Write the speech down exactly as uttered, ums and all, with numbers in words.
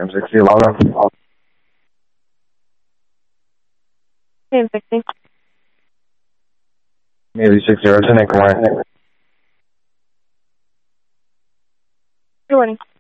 M sixty eleven. M sixty. Navy six zero ten, good morning. Good morning.